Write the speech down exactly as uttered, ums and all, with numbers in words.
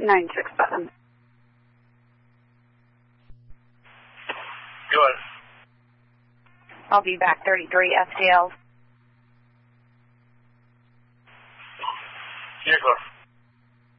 nine six seven. Good. I'll be back thirty-three S T L. Vehicle.